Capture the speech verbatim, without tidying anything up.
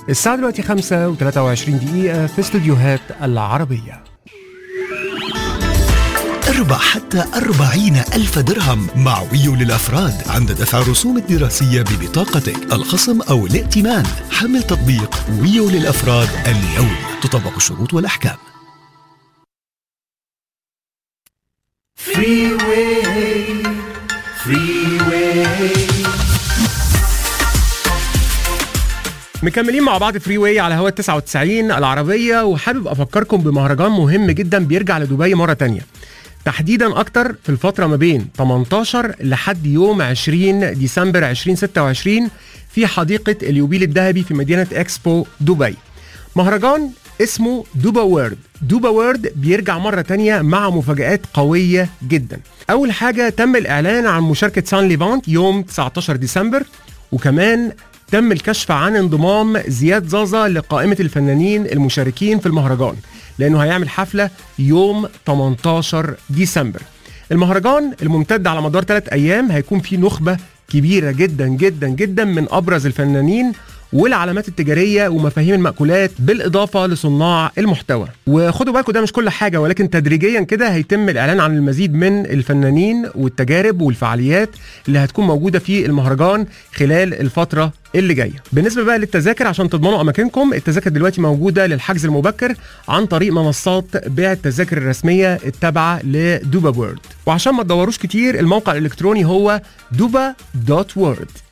الساعة دلوقتي خمسة وثلاثة وعشرين دقيقة في استوديوهات العربية. اربح حتى أربعين ألف درهم مع ويو للأفراد عند دفع رسوم الدراسية ببطاقتك، الخصم أو الائتمان. حمل تطبيق ويو للأفراد اليوم، تطبق الشروط والأحكام. Freeway, freeway. مكملين مع بعض فري واي على هوا تسعة وتسعين العربية، وحابب أفكركم بمهرجان مهم جدا بيرجع لدبي مرة تانية، تحديدا أكتر في الفترة ما بين ثمانية عشر لحد يوم عشرين ديسمبر عشرين ستة وعشرين في حديقة اليوبيل الذهبي في مدينة إكسبو دبي. مهرجان اسمه دوبا وورد. دوبا وورد بيرجع مرة تانية مع مفاجآت قوية جدا. أول حاجة، تم الإعلان عن مشاركة سان ليفانت يوم تسعة عشر ديسمبر، وكمان تم الكشف عن انضمام زياد زازا لقائمة الفنانين المشاركين في المهرجان، لأنه هيعمل حفلة يوم ثمانية عشر ديسمبر. المهرجان الممتد على مدار ثلاث أيام هيكون فيه نخبة كبيرة جدا جدا جدا من أبرز الفنانين والعلامات التجارية ومفاهيم المأكولات، بالإضافة لصناع المحتوى. وخدوا بالكم ده مش كل حاجة، ولكن تدريجيا كده هيتم الإعلان عن المزيد من الفنانين والتجارب والفعاليات اللي هتكون موجودة في المهرجان خلال الفترة اللي جاية. بالنسبة بقى للتذاكر، عشان تضمنوا أماكنكم، التذاكر دلوقتي موجودة للحجز المبكر عن طريق منصات بيع التذاكر الرسمية التابعة لدوبا وورد. وعشان ما تدوروش كتير، الموقع الإلكتروني هو دوبا دوت وورد.